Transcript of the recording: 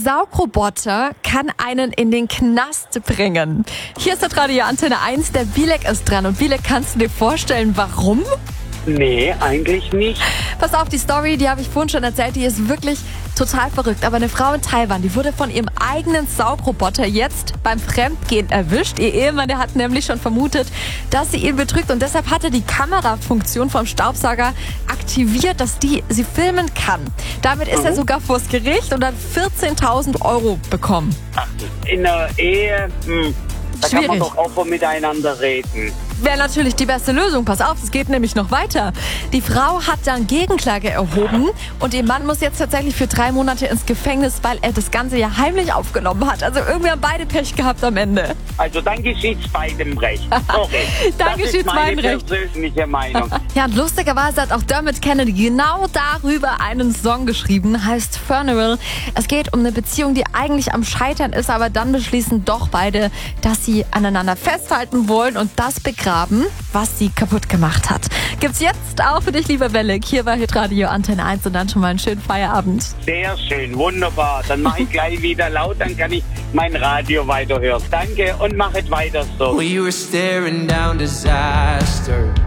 Saugroboter kann einen in den Knast bringen. Hier ist das Radio Antenne 1, der Bilek ist dran. Und Bilek, kannst du dir vorstellen, warum? Nee, eigentlich nicht. Pass auf, die Story, die habe ich vorhin schon erzählt, die ist wirklich total verrückt. Aber eine Frau in Taiwan, die wurde von ihrem eigenen Saugroboter jetzt beim Fremdgehen erwischt. Ihr Ehemann, der hat nämlich schon vermutet, dass sie ihn betrügt. Und deshalb hat er die Kamerafunktion vom Staubsauger aktiviert, dass sie filmen kann. Damit ist er sogar vors Gericht und hat 14.000 € bekommen. Ach, in der Ehe, da kann man Schwierig. doch offen miteinander reden. Wäre natürlich die beste Lösung. Pass auf, es geht nämlich noch weiter. Die Frau hat dann Gegenklage erhoben und ihr Mann muss jetzt tatsächlich für 3 Monate ins Gefängnis, weil er das Ganze ja heimlich aufgenommen hat. Also irgendwie haben beide Pech gehabt am Ende. Also dann geschieht's beidem Recht. Sorry. Dann geschieht's meine beidem Recht. persönliche Meinung. Ja, und lustigerweise hat auch Dermot Kennedy genau darüber einen Song geschrieben, heißt Funeral. Es geht um eine Beziehung, die eigentlich am Scheitern ist, aber dann beschließen doch beide, dass sie aneinander festhalten wollen und das begraben, was sie kaputt gemacht hat. Gibt's jetzt auch für dich, lieber Belek, hier bei Hitradio Antenne 1 und dann schon mal einen schönen Feierabend. Sehr schön, wunderbar. Dann mache ich gleich wieder laut, dann kann ich mein Radio weiterhören. Danke und machet weiter so. We were staring down disaster.